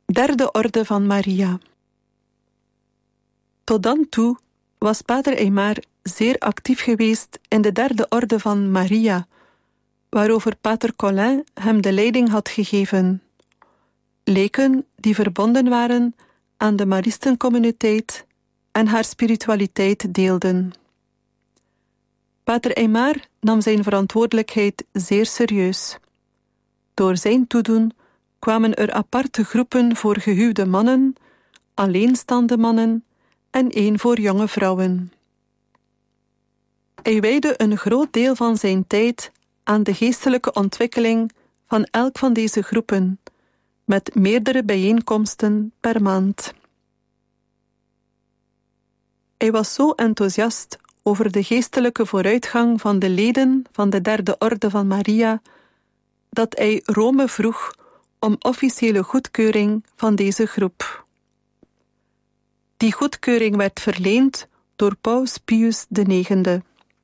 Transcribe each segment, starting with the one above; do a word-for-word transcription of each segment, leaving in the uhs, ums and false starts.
Derde orde van Maria. Tot dan toe was pater Aymar zeer actief geweest in de derde orde van Maria, waarover pater Colin hem de leiding had gegeven. Leken die verbonden waren aan de Maristencommuniteit en haar spiritualiteit deelden. Pater Aymar nam zijn verantwoordelijkheid zeer serieus. Door zijn toedoen kwamen er aparte groepen voor gehuwde mannen, alleenstaande mannen en één voor jonge vrouwen. Hij wijdde een groot deel van zijn tijd aan de geestelijke ontwikkeling van elk van deze groepen, met meerdere bijeenkomsten per maand. Hij was zo enthousiast over de geestelijke vooruitgang van de leden van de derde orde van Maria, dat hij Rome vroeg om officiële goedkeuring van deze groep. Die goedkeuring werd verleend door Paus Pius de negende.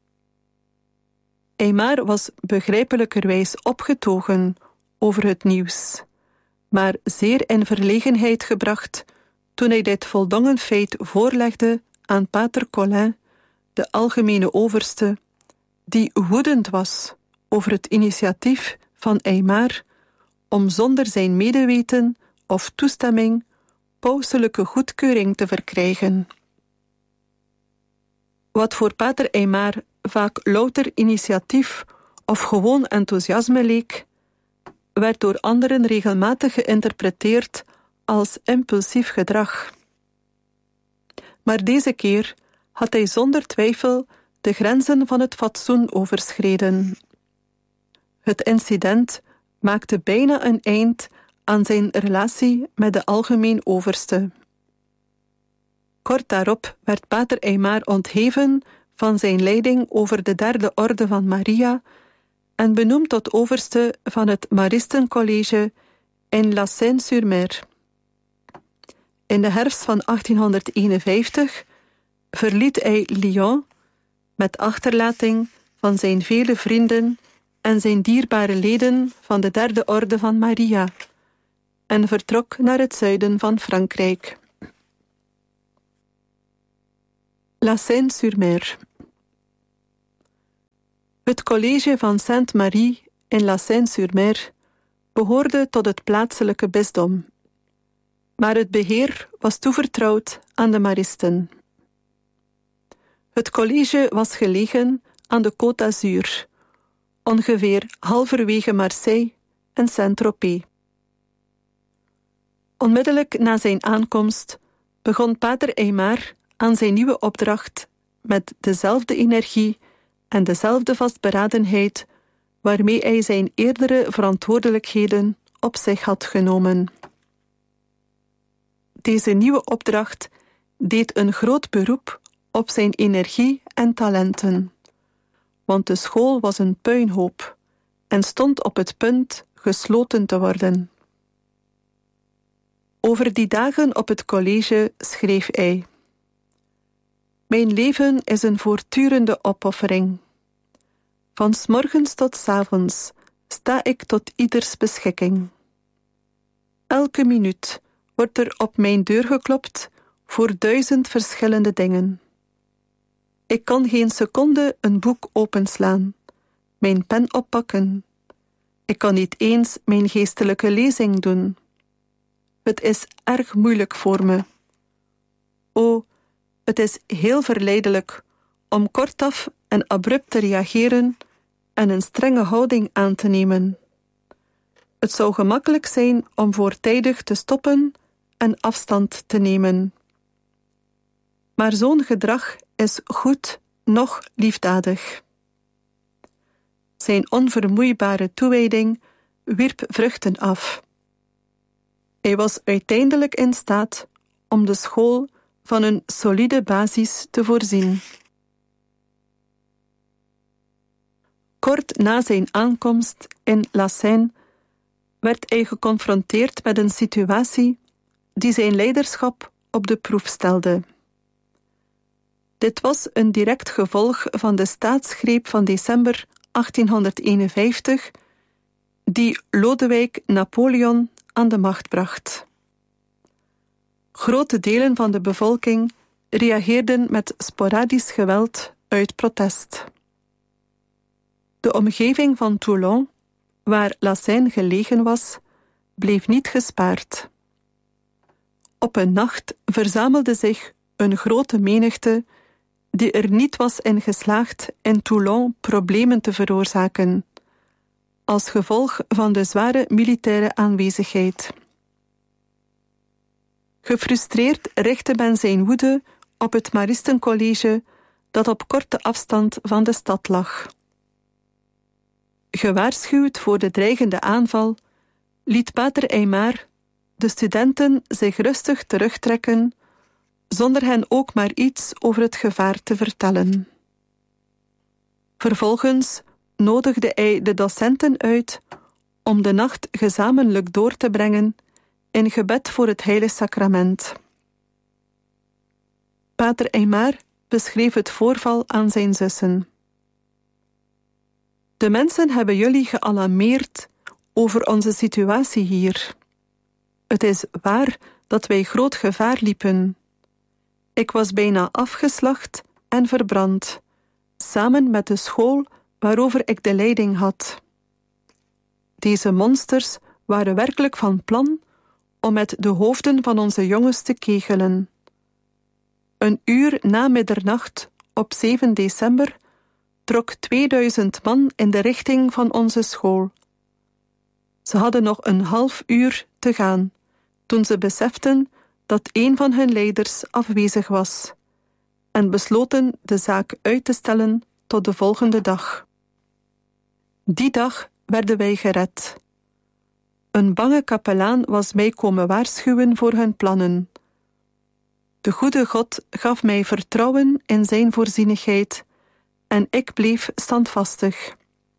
Aymar was begrijpelijkerwijs opgetogen over het nieuws, maar zeer in verlegenheid gebracht toen hij dit voldongen feit voorlegde aan pater Colin, de algemene overste, die woedend was over het initiatief van Aymar om zonder zijn medeweten of toestemming pauselijke goedkeuring te verkrijgen. Wat voor pater Aymar vaak louter initiatief of gewoon enthousiasme leek, werd door anderen regelmatig geïnterpreteerd als impulsief gedrag. Maar deze keer had hij zonder twijfel de grenzen van het fatsoen overschreden. Het incident maakte bijna een eind aan zijn relatie met de algemeen overste. Kort daarop werd pater Aymar ontheven van zijn leiding over de derde orde van Maria en benoemd tot overste van het Maristencollege in La Seyne-sur-Mer. In de herfst van achttienhonderdeenenvijftig verliet hij Lyon met achterlating van zijn vele vrienden en zijn dierbare leden van de derde orde van Maria en vertrok naar het zuiden van Frankrijk. La Seyne-sur-Mer. Het college van Sainte-Marie in La Seyne-sur-Mer behoorde tot het plaatselijke bisdom, maar het beheer was toevertrouwd aan de Maristen. Het college was gelegen aan de Côte d'Azur, ongeveer halverwege Marseille en Saint-Tropez. Onmiddellijk na zijn aankomst begon pater Aymar aan zijn nieuwe opdracht met dezelfde energie en dezelfde vastberadenheid waarmee hij zijn eerdere verantwoordelijkheden op zich had genomen. Deze nieuwe opdracht deed een groot beroep op zijn energie en talenten, want de school was een puinhoop en stond op het punt gesloten te worden. Over die dagen op het college schreef hij: Mijn leven is een voortdurende opoffering. Van 's morgens tot 's avonds sta ik tot ieders beschikking. Elke minuut wordt er op mijn deur geklopt voor duizend verschillende dingen. Ik kan geen seconde een boek openslaan, mijn pen oppakken. Ik kan niet eens mijn geestelijke lezing doen. Het is erg moeilijk voor me. O, het is heel verleidelijk om kortaf en abrupt te reageren en een strenge houding aan te nemen. Het zou gemakkelijk zijn om voortijdig te stoppen en afstand te nemen. Maar zo'n gedrag is goed, noch liefdadig. Zijn onvermoeibare toewijding wierp vruchten af. Hij was uiteindelijk in staat om de school van een solide basis te voorzien. Kort na zijn aankomst in La Seyne werd hij geconfronteerd met een situatie die zijn leiderschap op de proef stelde. Dit was een direct gevolg van de staatsgreep van december achttienhonderdeenenvijftig, die Lodewijk Napoleon aan de macht bracht. Grote delen van de bevolking reageerden met sporadisch geweld uit protest. De omgeving van Toulon, waar La Seine gelegen was, bleef niet gespaard. Op een nacht verzamelde zich een grote menigte die er niet was in geslaagd in Toulon problemen te veroorzaken, als gevolg van de zware militaire aanwezigheid. Gefrustreerd richtte men zijn woede op het Maristencollege dat op korte afstand van de stad lag. Gewaarschuwd voor de dreigende aanval, liet pater Aymar de studenten zich rustig terugtrekken, zonder hen ook maar iets over het gevaar te vertellen. Vervolgens nodigde hij de docenten uit om de nacht gezamenlijk door te brengen in gebed voor het Heilige Sacrament. Pater Aymar beschreef het voorval aan zijn zussen. De mensen hebben jullie gealarmeerd over onze situatie hier. Het is waar dat wij groot gevaar liepen. Ik was bijna afgeslacht en verbrand, samen met de school waarover ik de leiding had. Deze monsters waren werkelijk van plan om met de hoofden van onze jongens te kegelen. Een uur na middernacht op zeven december trok tweeduizend man in de richting van onze school. Ze hadden nog een half uur te gaan, toen ze beseften dat een van hun leiders afwezig was, en besloten de zaak uit te stellen tot de volgende dag. Die dag werden wij gered. Een bange kapelaan was mij komen waarschuwen voor hun plannen. De goede God gaf mij vertrouwen in zijn voorzienigheid en ik bleef standvastig.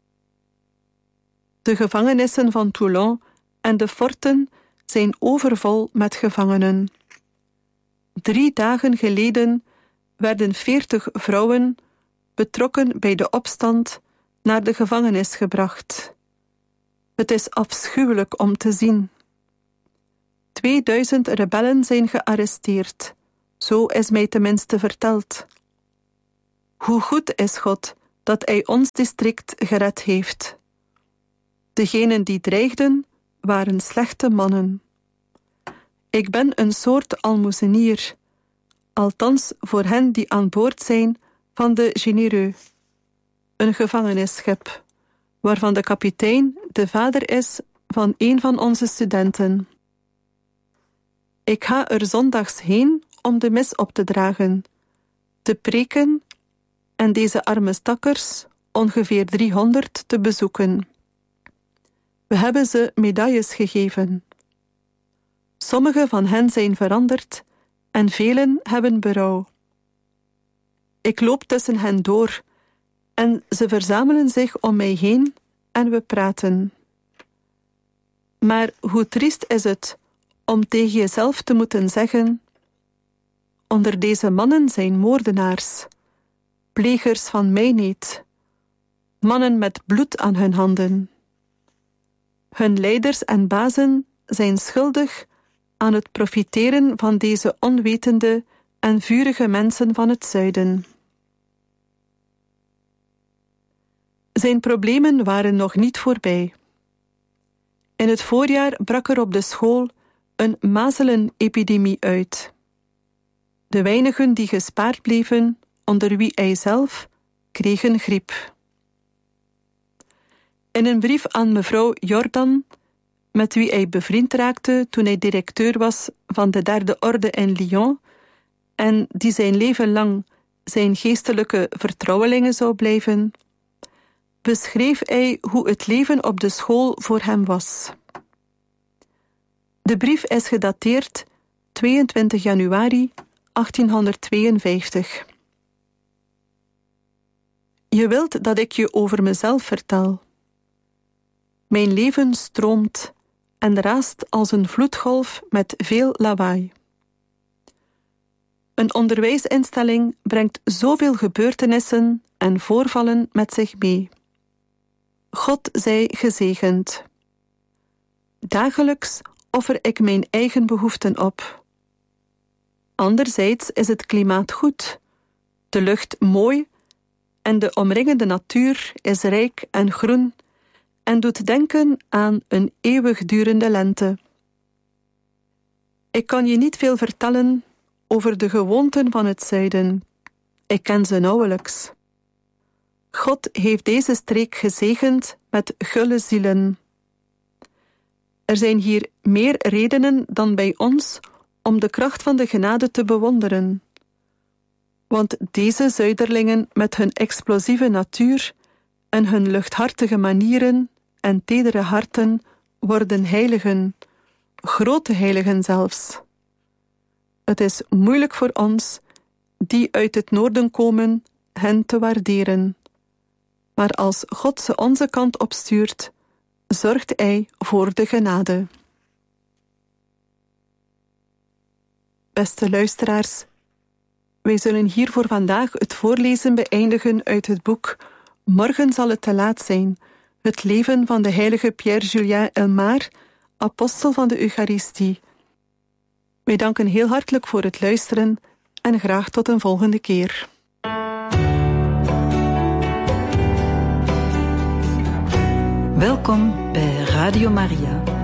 De gevangenissen van Toulon en de forten zijn overvol met gevangenen. Drie dagen geleden werden veertig vrouwen, betrokken bij de opstand, naar de gevangenis gebracht. Het is afschuwelijk om te zien. Tweeduizend rebellen zijn gearresteerd, zo is mij tenminste verteld. Hoe goed is God dat Hij ons district gered heeft. Degenen die dreigden, waren slechte mannen. Ik ben een soort almoezenier, althans voor hen die aan boord zijn van de Généreux, een gevangenisschip, waarvan de kapitein de vader is van een van onze studenten. Ik ga er zondags heen om de mis op te dragen, te preken en deze arme stakkers, ongeveer driehonderd, te bezoeken. We hebben ze medailles gegeven. Sommige van hen zijn veranderd en velen hebben berouw. Ik loop tussen hen door en ze verzamelen zich om mij heen en we praten. Maar hoe triest is het om tegen jezelf te moeten zeggen: onder deze mannen zijn moordenaars, plegers van mijnheid, mannen met bloed aan hun handen. Hun leiders en bazen zijn schuldig aan het profiteren van deze onwetende en vurige mensen van het zuiden. Zijn problemen waren nog niet voorbij. In het voorjaar brak er op de school een mazelenepidemie uit. De weinigen die gespaard bleven, onder wie hij zelf, kregen griep. In een brief aan mevrouw Jordan, met wie hij bevriend raakte toen hij directeur was van de derde orde in Lyon en die zijn leven lang zijn geestelijke vertrouwelingen zou blijven, beschreef hij hoe het leven op de school voor hem was. De brief is gedateerd tweeëntwintig januari achttienhonderdtweeënvijftig. Je wilt dat ik je over mezelf vertel. Mijn leven stroomt en raast als een vloedgolf met veel lawaai. Een onderwijsinstelling brengt zoveel gebeurtenissen en voorvallen met zich mee. God zij gezegend. Dagelijks offer ik mijn eigen behoeften op. Anderzijds is het klimaat goed, de lucht mooi en de omringende natuur is rijk en groen en doet denken aan een eeuwigdurende lente. Ik kan je niet veel vertellen over de gewoonten van het zuiden. Ik ken ze nauwelijks. God heeft deze streek gezegend met gulle zielen. Er zijn hier meer redenen dan bij ons om de kracht van de genade te bewonderen. Want deze zuiderlingen met hun explosieve natuur en hun luchthartige manieren en tedere harten worden heiligen, grote heiligen zelfs. Het is moeilijk voor ons, die uit het noorden komen, hen te waarderen. Maar als God ze onze kant opstuurt, zorgt Hij voor de genade. Beste luisteraars, wij zullen hier voor vandaag het voorlezen beëindigen uit het boek Morgen zal het te laat zijn, het leven van de heilige Pierre-Julien Aymar, apostel van de Eucharistie. Wij danken heel hartelijk voor het luisteren en graag tot een volgende keer. Welkom bij Radio Maria.